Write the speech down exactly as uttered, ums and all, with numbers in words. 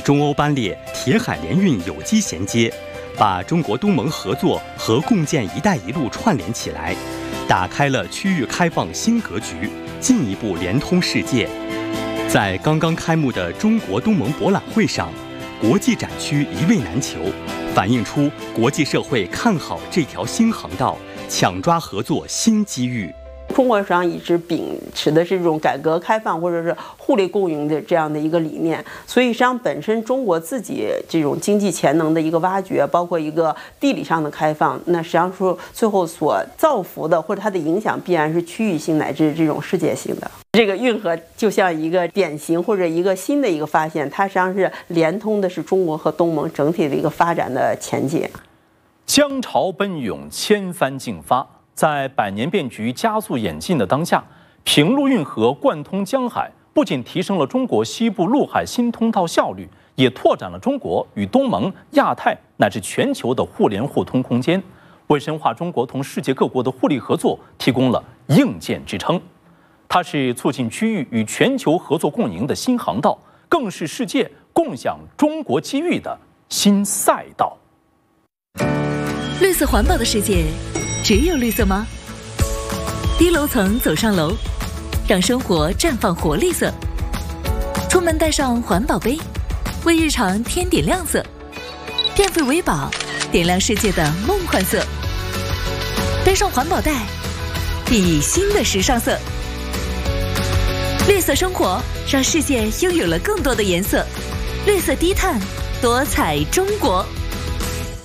中欧班列铁海联运有机衔接，把中国东盟合作和共建“一带一路”串联起来，打开了区域开放新格局，进一步连通世界。在刚刚开幕的中国东盟博览会上，国际展区一位难求，反映出国际社会看好这条新航道，抢抓合作新机遇。 中国实际上一直秉持的是这种改革开放或者是互利共赢的这样的一个理念，所以实际上本身中国自己这种经济潜能的一个挖掘，包括一个地理上的开放，那实际上说最后所造福的或者它的影响必然是区域性乃至这种世界性的。这个运河就像一个典型或者一个新的一个发现，它实际上是连通的是中国和东盟整体的一个发展的前景。 江潮奔涌，千帆竞发。在百年变局加速演进的当下，平陆运河贯通江海，不仅提升了中国西部陆海新通道效率，也拓展了中国与东盟、亚太乃至全球的互联互通空间，为深化中国同世界各国的互利合作提供了硬件支撑。它是促进区域与全球合作共赢的新航道，更是世界共享中国机遇的新赛道。 绿色环保的世界只有绿色吗？低楼层走上楼，让生活绽放活力色。出门带上环保杯，为日常添点亮色。电费为宝，点亮世界的梦幻色。背上环保袋，熠熠新的时尚色。绿色生活让世界拥有了更多的颜色。绿色低碳，多彩中国。